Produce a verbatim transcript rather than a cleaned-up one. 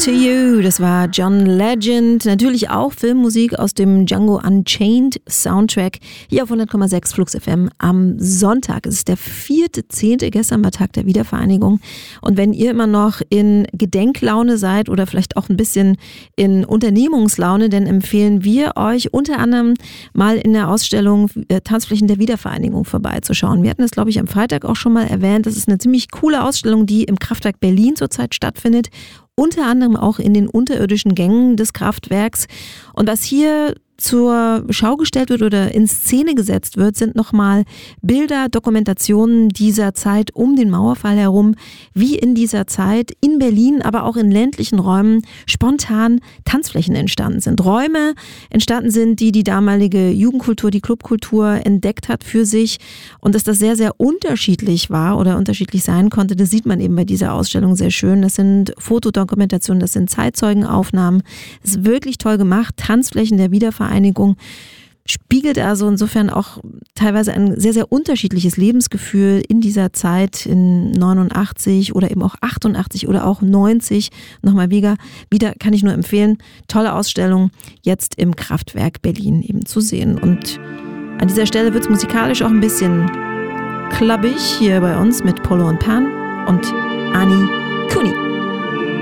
to You, das war John Legend. Natürlich auch Filmmusik aus dem Django Unchained Soundtrack. Hier auf hundert Komma sechs Flux F M am Sonntag. Es ist der vierte zehnte, gestern war Tag der Wiedervereinigung. Und wenn ihr immer noch in Gedenklaune seid oder vielleicht auch ein bisschen in Unternehmungslaune, dann empfehlen wir euch unter anderem mal in der Ausstellung äh, Tanzflächen der Wiedervereinigung vorbeizuschauen. Wir hatten es, glaube ich, am Freitag auch schon mal erwähnt. Das ist eine ziemlich coole Ausstellung, die im Kraftwerk Berlin zurzeit stattfindet. Unter anderem auch in den unterirdischen Gängen des Kraftwerks. Und was hier zur Schau gestellt wird oder in Szene gesetzt wird, sind nochmal Bilder, Dokumentationen dieser Zeit um den Mauerfall herum, wie in dieser Zeit in Berlin, aber auch in ländlichen Räumen spontan Tanzflächen entstanden sind. Räume entstanden sind, die die damalige Jugendkultur, die Clubkultur entdeckt hat für sich, und dass das sehr, sehr unterschiedlich war oder unterschiedlich sein konnte, das sieht man eben bei dieser Ausstellung sehr schön. Das sind Fotodokumentationen, das sind Zeitzeugenaufnahmen. Das ist wirklich toll gemacht. Tanzflächen der Wiedervereinigung spiegelt also insofern auch teilweise ein sehr, sehr unterschiedliches Lebensgefühl in dieser Zeit in neunundachtzig oder eben auch achtundachtzig oder auch neunzig. Nochmal wieder, wieder kann ich nur empfehlen, tolle Ausstellung jetzt im Kraftwerk Berlin eben zu sehen. Und an dieser Stelle wird es musikalisch auch ein bisschen clubbig hier bei uns mit Polo und Pan und Ani Kuni.